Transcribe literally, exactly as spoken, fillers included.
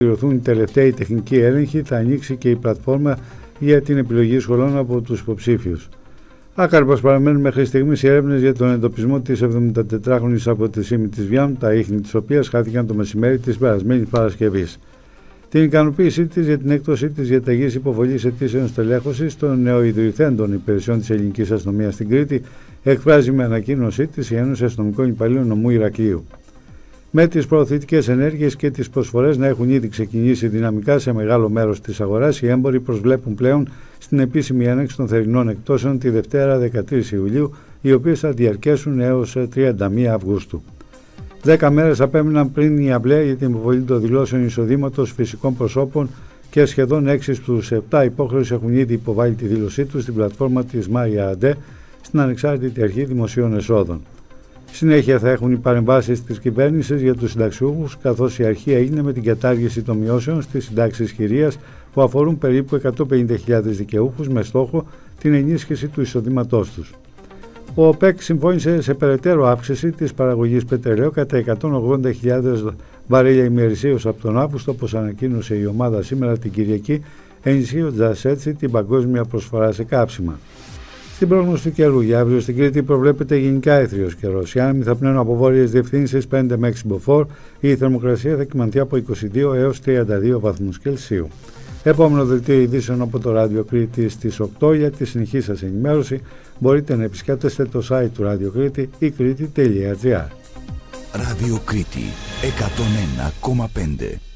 πληρωθούν οι τελευταίοι τεχνικοί έλεγχοι, θα ανοίξει και η πλατφόρμα για την επιλογή σχολών από τους υποψήφιους. Άκαρπος παραμένουν μέχρι στιγμής οι έρευνες για τον εντοπισμό της εβδομηντατετράχρονης από τη Σύμη της Βιάνου, τα ίχνη της οποίας χάθηκαν το μεσημέρι της περασμένης Παρασκευής. Την ικανοποίησή της για την έκδοσή της διαταγής υποβολής αιτήσεων στελέχωσης των νεοειδρυθέντων υπηρεσιών της ελληνικής αστυνομίας στην Κρήτη εκφράζει με ανακοίνωσή της η Ένωση Αστυνομικών Υπαλλήλων Νομού Ηρακλείου. Με τις προωθητικές ενέργειες και τις προσφορές να έχουν ήδη ξεκινήσει δυναμικά σε μεγάλο μέρος της αγοράς, οι έμποροι προσβλέπουν πλέον στην επίσημη έναρξη των θερινών εκτόσεων τη Δευτέρα δεκατρείς Ιουλίου, οι οποίες θα διαρκέσουν έως τριάντα μία Αυγούστου. Δέκα μέρες απέμειναν πριν η αυλαία για την υποβολή των δηλώσεων εισοδήματος φυσικών προσώπων και σχεδόν έξι στους επτά υπόχρεους έχουν ήδη υποβάλει τη δήλωσή τους στην πλατφόρμα της Μάρια Αντέ στην Ανεξάρτητη Αρχή Δημοσίων Εσόδων. Συνέχεια θα έχουν οι παρεμβάσεις της κυβέρνησης για τους συνταξιούχους, καθώς η αρχή έγινε με την κατάργηση των μειώσεων στις συντάξεις χειρίας που αφορούν περίπου εκατόν πενήντα χιλιάδες δικαιούχους με στόχο την ενίσχυση του εισοδήματός τους. Ο ΟΠΕΚ συμφώνησε σε περαιτέρω αύξηση της παραγωγής πετρελαίου κατά εκατόν ογδόντα χιλιάδες βαρέλια ημερησίως από τον Αύγουστο, όπως ανακοίνωσε η ομάδα σήμερα την Κυριακή, ενισχύοντας έτσι την παγκόσμια προσφορά σε κάψιμα. Στην πρόγνωση του καιρού για αύριο στην Κρήτη προβλέπεται γενικά έθριος καιρός. Οι άνεμοι θα πνέουν από βόρειες διευθύνσεις πέντε με έξι μποφόρ. Η θερμοκρασία θα κυμανθεί από είκοσι δύο έως τριάντα δύο βαθμούς Κελσίου. Επόμενο δελτίο ειδήσεων από το Ράδιο Κρήτη στις οκτώ. Για τη συνεχή σας ενημέρωση μπορείτε να επισκέπτεστε το site του Ράδιο Κρήτη ή κρήτη τελεία τζι άρ. Ράδιο Κρήτη εκατόν ένα κόμμα πέντε.